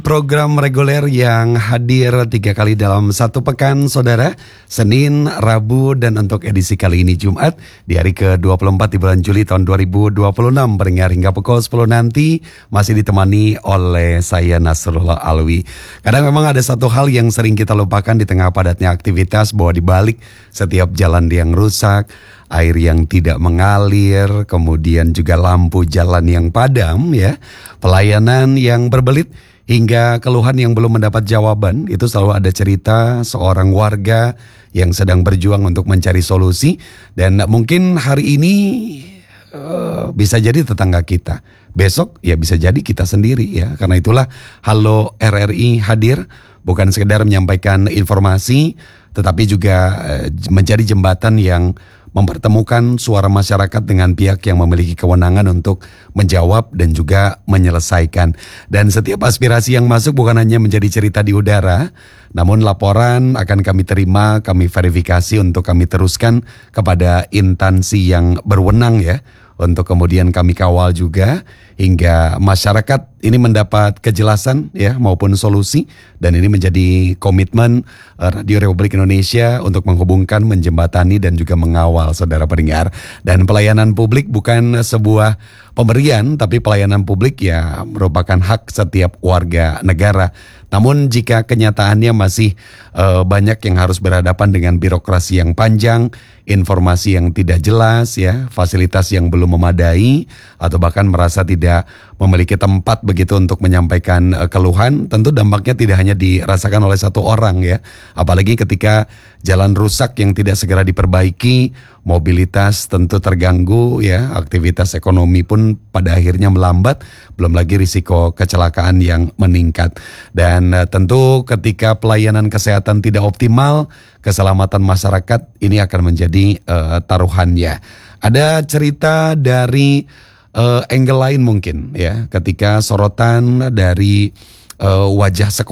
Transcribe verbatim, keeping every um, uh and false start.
Program reguler yang hadir tiga kali dalam satu pekan, saudara. Senin, Rabu, dan untuk edisi kali ini Jumat di hari ke dua puluh empat di bulan Juli tahun dua ribu dua puluh enam. Pendengar hingga pukul sepuluh nanti masih ditemani oleh saya Nasrullah Alwi. Kadang memang ada satu hal yang sering kita lupakan di tengah padatnya aktivitas, bahwa di balik setiap jalan yang rusak, air yang tidak mengalir, kemudian juga lampu jalan yang padam, ya, pelayanan yang berbelit, hingga keluhan yang belum mendapat jawaban, itu selalu ada cerita seorang warga yang sedang berjuang untuk mencari solusi. Dan mungkin hari ini uh, bisa jadi tetangga kita, besok ya bisa jadi kita sendiri, ya. Karena itulah Halo R R I hadir, bukan sekedar menyampaikan informasi, tetapi juga uh, menjadi jembatan yang mempertemukan suara masyarakat dengan pihak yang memiliki kewenangan untuk menjawab dan juga menyelesaikan. Dan setiap aspirasi yang masuk bukan hanya menjadi cerita di udara, namun laporan akan kami terima, kami verifikasi untuk kami teruskan kepada instansi yang berwenang, ya, untuk kemudian kami kawal juga hingga masyarakat ini mendapat kejelasan, ya, maupun solusi. Dan ini menjadi komitmen Radio Republik Indonesia untuk menghubungkan, menjembatani, dan juga mengawal, saudara pendengar. Dan pelayanan publik bukan sebuah pemberian, tapi pelayanan publik ya merupakan hak setiap warga negara. Namun jika kenyataannya masih uh, banyak yang harus berhadapan dengan birokrasi yang panjang, informasi yang tidak jelas, ya, fasilitas yang belum memadai, atau bahkan merasa tidak memiliki tempat begitu untuk menyampaikan uh, keluhan, tentu dampaknya tidak hanya dirasakan oleh satu orang, ya. Apalagi ketika jalan rusak yang tidak segera diperbaiki, mobilitas tentu terganggu, ya, aktivitas ekonomi pun pada akhirnya melambat, belum lagi risiko kecelakaan yang meningkat. Dan uh, tentu ketika pelayanan kesehatan tidak optimal, keselamatan masyarakat ini akan menjadi uh, taruhannya. Ada cerita dari uh, angle lain mungkin, ya, ketika sorotan dari uh, wajah sekolah